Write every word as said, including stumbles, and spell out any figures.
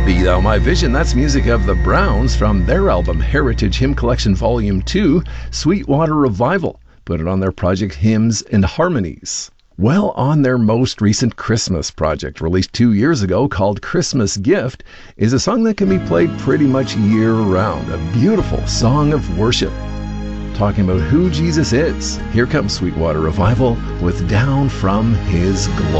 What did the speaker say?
Be Thou My Vision, that's music of the Browns from their album Heritage Hymn Collection Volume two, Sweetwater Revival. Put it on their project Hymns and Harmonies. Well, on their most recent Christmas project, released two years ago, called Christmas Gift, is a song that can be played pretty much year-round. A beautiful song of worship, talking about who Jesus is. Here comes Sweetwater Revival with Down from His Glory.